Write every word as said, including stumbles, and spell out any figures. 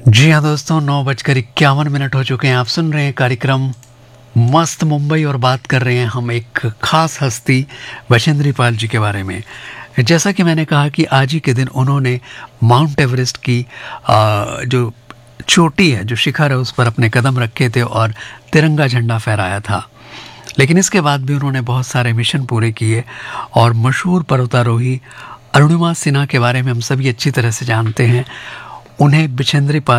जी हाँ दोस्तों, नौ बजकर इक्यावन मिनट हो चुके हैं। आप सुन रहे हैं कार्यक्रम मस्त मुंबई और बात कर रहे हैं हम एक खास हस्ती बछेंद्री पाल जी के बारे में। जैसा कि मैंने कहा कि आज ही के दिन उन्होंने माउंट एवरेस्ट की आ, जो चोटी है, जो शिखर है, उस पर अपने कदम रखे थे और तिरंगा झंडा फहराया था। लेकिन इसके बाद भी उन्होंने बहुत सारे मिशन पूरे किए और मशहूर पर्वतारोही अरुणिमा सिन्हा के बारे में हम सभी अच्छी तरह से जानते हैं। उन्हें बछेंद्री पाल